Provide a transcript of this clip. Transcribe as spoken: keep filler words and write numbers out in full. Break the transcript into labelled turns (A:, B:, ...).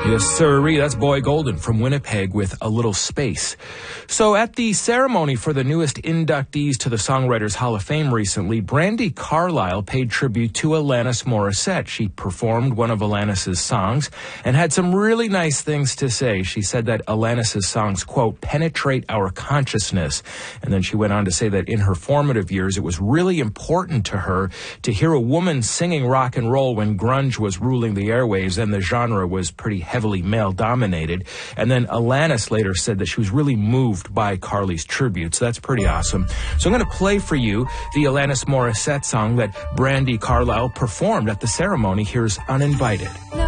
A: Yes, sirree. That's Boy Golden from Winnipeg with A Little Space. So at the ceremony for the newest inductees to the Songwriters Hall of Fame recently, Brandi Carlile paid tribute to Alanis Morissette. She performed one of Alanis's songs and had some really nice things to say. She said that Alanis's songs, quote, penetrate our consciousness. And then she went on to say that in her formative years, it was really important to her to hear a woman singing rock and roll when grunge was ruling the airwaves and the genre was pretty heavily male-dominated. And then Alanis later said that she was really moved by Carly's tribute. So that's pretty awesome. So I'm going to play for you the Alanis Morissette song that Brandi Carlile performed at the ceremony. Here's Uninvited.